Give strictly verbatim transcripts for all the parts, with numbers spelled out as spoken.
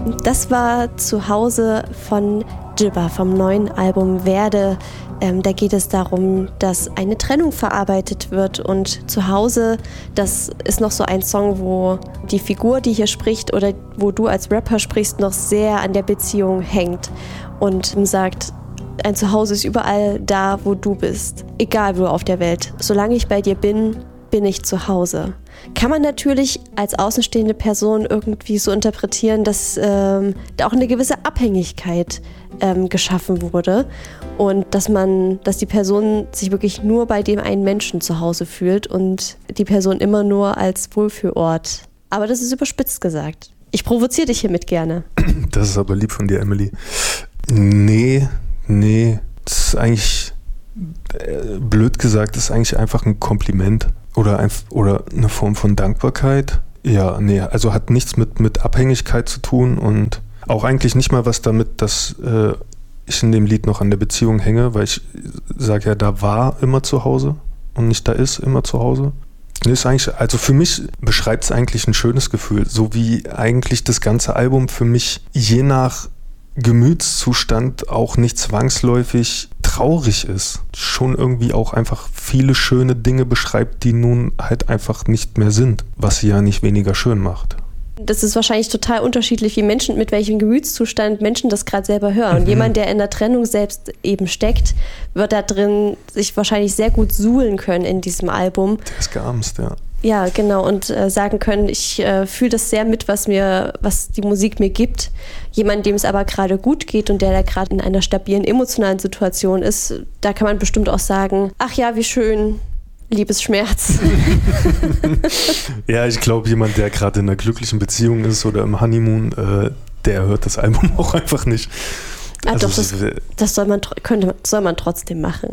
Das war Zuhause von Jibba vom neuen Album Werde. Ähm, da geht es darum, dass eine Trennung verarbeitet wird und Zuhause, das ist noch so ein Song, wo die Figur, die hier spricht oder wo du als Rapper sprichst, noch sehr an der Beziehung hängt und sagt, ein Zuhause ist überall da, wo du bist, egal wo auf der Welt. Solange ich bei dir bin, bin ich zu Hause. Kann man natürlich als außenstehende Person irgendwie so interpretieren, dass ähm, da auch eine gewisse Abhängigkeit ähm, geschaffen wurde und dass man, dass die Person sich wirklich nur bei dem einen Menschen zu Hause fühlt und die Person immer nur als Wohlfühlort. Aber das ist überspitzt gesagt. Ich provoziere dich hiermit gerne. Das ist aber lieb von dir, Emily. Nee, nee, das ist eigentlich, äh, blöd gesagt, das ist eigentlich einfach ein Kompliment. Oder, ein, oder eine Form von Dankbarkeit. Ja, nee, also hat nichts mit, mit Abhängigkeit zu tun und auch eigentlich nicht mal was damit, dass äh, ich in dem Lied noch an der Beziehung hänge, weil ich sage ja, da war immer zu Hause und nicht da ist immer zu Hause. Nee, ist eigentlich, also für mich beschreibt es eigentlich ein schönes Gefühl, so wie eigentlich das ganze Album für mich je nach Gemütszustand auch nicht zwangsläufig traurig ist. Schon irgendwie auch einfach viele schöne Dinge beschreibt, die nun halt einfach nicht mehr sind, was sie ja nicht weniger schön macht. Das ist wahrscheinlich total unterschiedlich, wie Menschen, mit welchem Gemütszustand Menschen das gerade selber hören. Mhm. Jemand, der in der Trennung selbst eben steckt, wird da drin sich wahrscheinlich sehr gut suhlen können in diesem Album. Der ist geamst, ja. Ja, genau, und äh, sagen können, ich äh, fühle das sehr mit, was mir, was die Musik mir gibt. Jemand, dem es aber gerade gut geht und der da gerade in einer stabilen emotionalen Situation ist, da kann man bestimmt auch sagen, ach ja, wie schön, Liebesschmerz. Ja, ich glaube, jemand, der gerade in einer glücklichen Beziehung ist oder im Honeymoon, äh, der hört das Album auch einfach nicht. Ah, also, doch, das, das soll man, könnte, soll man trotzdem machen.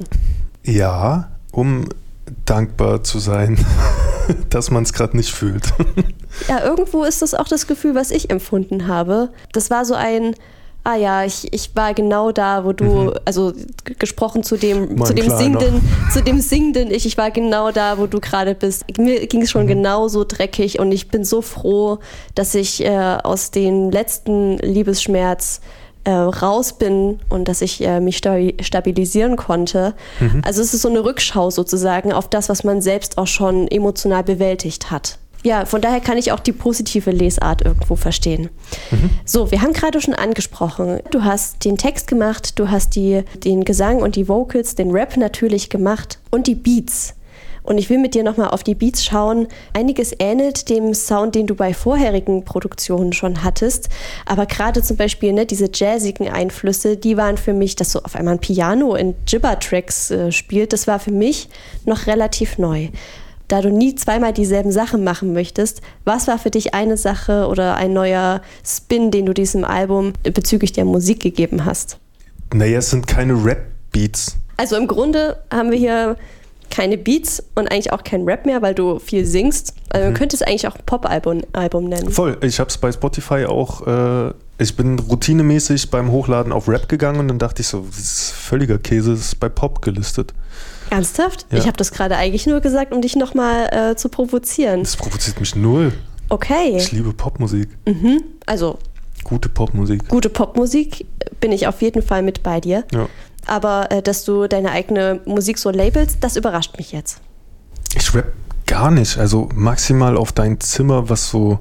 Ja, um dankbar zu sein, dass man es gerade nicht fühlt. Ja, irgendwo ist das auch das Gefühl, was ich empfunden habe. Das war so ein, ah ja, ich, ich war genau da, wo du, mhm. also g- gesprochen zu dem, zu dem singenden, zu dem singenden Ich, ich war genau da, wo du gerade bist. Mir ging es schon mhm. genauso dreckig und ich bin so froh, dass ich äh, aus dem letzten Liebesschmerz Äh, raus bin und dass ich äh, mich stabi- stabilisieren konnte. Mhm. Also es ist so eine Rückschau sozusagen auf das, was man selbst auch schon emotional bewältigt hat. Ja, von daher kann ich auch die positive Lesart irgendwo verstehen. Mhm. So, wir haben gerade schon angesprochen, du hast den Text gemacht, du hast die, den Gesang und die Vocals, den Rap natürlich gemacht und die Beats. Und ich will mit dir nochmal auf die Beats schauen. Einiges ähnelt dem Sound, den du bei vorherigen Produktionen schon hattest. Aber gerade zum Beispiel ne, diese jazzigen Einflüsse, die waren für mich, dass so auf einmal ein Piano in Jibba-Tracks äh, spielt, das war für mich noch relativ neu. Da du nie zweimal dieselben Sachen machen möchtest, was war für dich eine Sache oder ein neuer Spin, den du diesem Album bezüglich der Musik gegeben hast? Naja, es sind keine Rap-Beats. Also im Grunde haben wir hier keine Beats und eigentlich auch kein Rap mehr, weil du viel singst. Also man mhm. könnte es eigentlich auch ein Pop-Album Album nennen. Voll. Ich habe es bei Spotify auch, äh, ich bin routinemäßig beim Hochladen auf Rap gegangen und dann dachte ich so, das ist völliger Käse, das ist bei Pop gelistet. Ernsthaft? Ja. Ich habe das gerade eigentlich nur gesagt, um dich nochmal äh, zu provozieren. Das provoziert mich null. Okay. Ich liebe Popmusik. Mhm. Also gute Popmusik. Gute Popmusik bin ich auf jeden Fall mit bei dir. Ja. Aber äh, dass du deine eigene Musik so labelst, das überrascht mich jetzt. Ich rap gar nicht. Also maximal auf dein Zimmer, was so,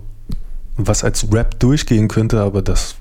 was als Rap durchgehen könnte, aber das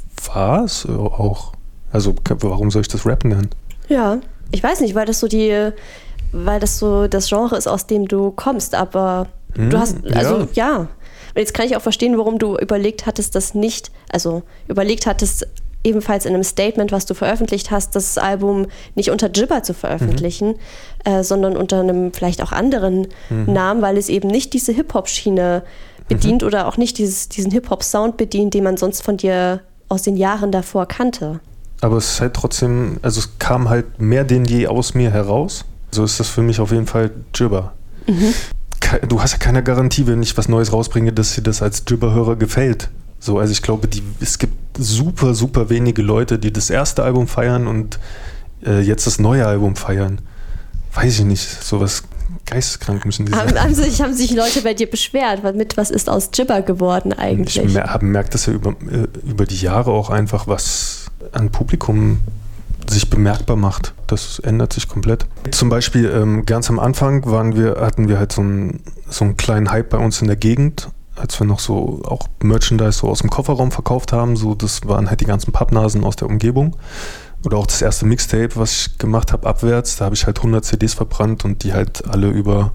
war's auch. Also warum soll ich das Rap nennen? Ja, ich weiß nicht, weil das so die, weil das so das Genre ist, aus dem du kommst, aber hm, du hast, also ja. ja. Und jetzt kann ich auch verstehen, warum du überlegt hattest, das nicht, also überlegt hattest, ebenfalls in einem Statement, was du veröffentlicht hast, das Album nicht unter Jibba zu veröffentlichen, mhm. äh, sondern unter einem vielleicht auch anderen mhm. Namen, weil es eben nicht diese Hip-Hop-Schiene bedient mhm. oder auch nicht dieses, diesen Hip-Hop-Sound bedient, den man sonst von dir aus den Jahren davor kannte. Aber es ist halt trotzdem, also es kam halt mehr denn je aus mir heraus. So ist das für mich auf jeden Fall Jibba. Mhm. Du hast ja keine Garantie, wenn ich was Neues rausbringe, dass dir das als Jibba-Hörer gefällt. So, also ich glaube, die, es gibt super, super wenige Leute, die das erste Album feiern und äh, jetzt das neue Album feiern. Weiß ich nicht, sowas Geisteskrank müssen die sein. Haben, haben, sich, haben sich Leute bei dir beschwert? Mit was ist aus Jibber geworden eigentlich? Ich mer- merke das ja über, über die Jahre auch einfach, was an Publikum sich bemerkbar macht. Das ändert sich komplett. Zum Beispiel ähm, ganz am Anfang waren wir, hatten wir halt so einen, so einen kleinen Hype bei uns in der Gegend, als wir noch so auch Merchandise so aus dem Kofferraum verkauft haben. So, das waren halt die ganzen Pappnasen aus der Umgebung. Oder auch das erste Mixtape, was ich gemacht habe, abwärts. Da habe ich halt hundert C Ds verbrannt und die halt alle über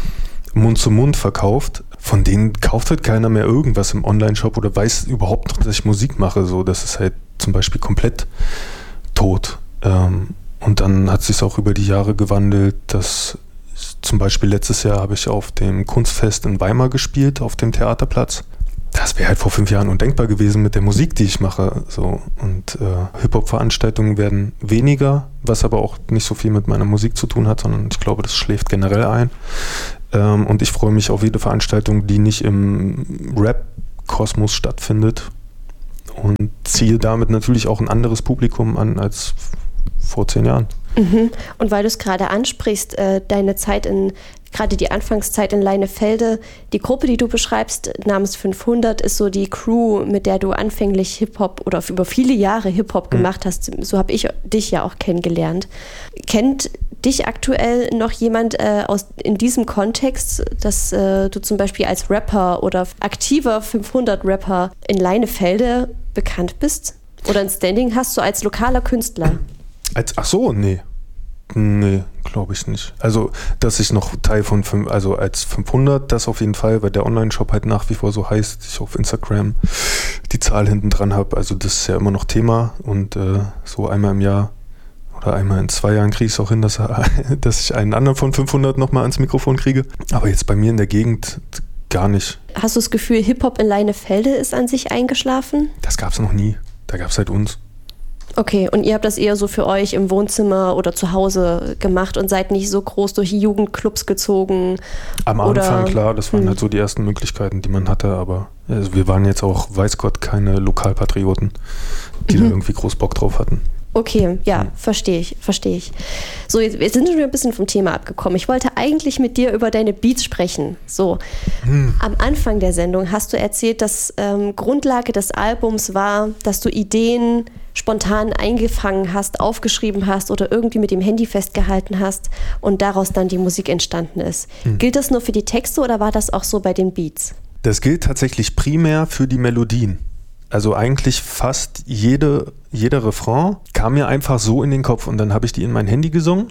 Mund zu Mund verkauft. Von denen kauft halt keiner mehr irgendwas im Online-Shop oder weiß überhaupt noch, dass ich Musik mache. So, das ist halt zum Beispiel komplett tot. Ähm, und dann hat sich auch über die Jahre gewandelt, dass zum Beispiel letztes Jahr habe ich auf dem Kunstfest in Weimar gespielt, auf dem Theaterplatz. Das wäre halt vor fünf Jahren undenkbar gewesen mit der Musik, die ich mache. So. Und äh, Hip-Hop-Veranstaltungen werden weniger, was aber auch nicht so viel mit meiner Musik zu tun hat, sondern ich glaube, das schläft generell ein. Ähm, und ich freue mich auf jede Veranstaltung, die nicht im Rap-Kosmos stattfindet. Und ziehe damit natürlich auch ein anderes Publikum an als vor zehn Jahren. Mhm. Und weil du es gerade ansprichst, äh, deine Zeit in, gerade die Anfangszeit in Leinefelde, die Gruppe, die du beschreibst, namens fünfhundert, ist so die Crew, mit der du anfänglich Hip-Hop oder über viele Jahre Hip-Hop mhm. gemacht hast. So habe ich dich ja auch kennengelernt. Kennt dich aktuell noch jemand äh, aus, in diesem Kontext, dass äh, du zum Beispiel als Rapper oder aktiver fünfhundert-Rapper in Leinefelde bekannt bist? Oder ein Standing hast du als lokaler Künstler? Als, ach so, nee. Nee, glaube ich nicht. Also, dass ich noch Teil von, fünf, also als fünfhundert, das auf jeden Fall, weil der Online-Shop halt nach wie vor so heißt, ich auf Instagram die Zahl hinten dran habe. Also, das ist ja immer noch Thema und äh, so einmal im Jahr oder einmal in zwei Jahren kriege ich es auch hin, dass, dass ich einen anderen von fünfhundert nochmal ans Mikrofon kriege. Aber jetzt bei mir in der Gegend gar nicht. Hast du das Gefühl, Hip-Hop in Leinefelde ist an sich eingeschlafen? Das gab es noch nie. Da gab es halt uns. Okay, und ihr habt das eher so für euch im Wohnzimmer oder zu Hause gemacht und seid nicht so groß durch Jugendclubs gezogen? Am oder? Anfang, klar, das waren hm. halt so die ersten Möglichkeiten, die man hatte, aber also wir waren jetzt auch, weiß Gott, keine Lokalpatrioten, die mhm. da irgendwie groß Bock drauf hatten. Okay, ja, verstehe ich, verstehe ich. So, jetzt, jetzt sind wir ein bisschen vom Thema abgekommen. Ich wollte eigentlich mit dir über deine Beats sprechen. So, hm. am Anfang der Sendung hast du erzählt, dass ähm, Grundlage des Albums war, dass du Ideen spontan eingefangen hast, aufgeschrieben hast oder irgendwie mit dem Handy festgehalten hast und daraus dann die Musik entstanden ist. Hm. Gilt das nur für die Texte oder war das auch so bei den Beats? Das gilt tatsächlich primär für die Melodien. Also eigentlich fast jede, jeder Refrain kam mir einfach so in den Kopf und dann habe ich die in mein Handy gesungen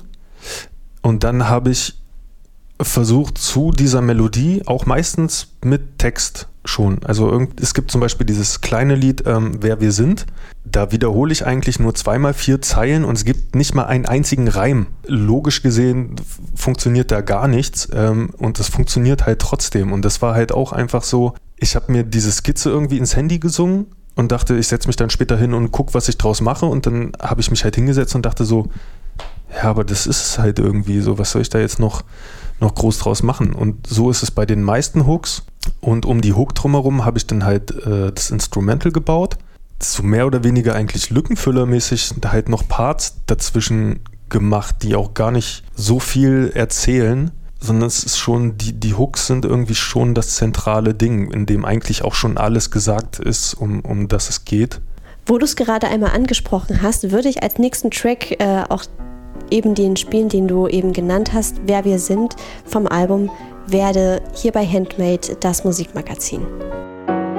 und dann habe ich versucht zu dieser Melodie, auch meistens mit Text schon, also irgend, es gibt zum Beispiel dieses kleine Lied ähm, Wer wir sind, da wiederhole ich eigentlich nur zweimal vier Zeilen und es gibt nicht mal einen einzigen Reim. Logisch gesehen funktioniert da gar nichts ähm, und es funktioniert halt trotzdem und das war halt auch einfach so, ich habe mir diese Skizze irgendwie ins Handy gesungen und dachte, ich setze mich dann später hin und gucke, was ich draus mache und dann habe ich mich halt hingesetzt und dachte so, ja, aber das ist es halt irgendwie so, was soll ich da jetzt noch, noch groß draus machen? Und so ist es bei den meisten Hooks und um die Hook drumherum habe ich dann halt äh, das Instrumental gebaut, so mehr oder weniger eigentlich lückenfüllermäßig halt noch Parts dazwischen gemacht, die auch gar nicht so viel erzählen, sondern es ist schon, die, die Hooks sind irgendwie schon das zentrale Ding, in dem eigentlich auch schon alles gesagt ist, um, um das es geht. Wo du es gerade einmal angesprochen hast, würde ich als nächsten Track äh, auch eben den spielen, den du eben genannt hast, Wer wir sind, vom Album Werde, hier bei Handmade, das Musikmagazin.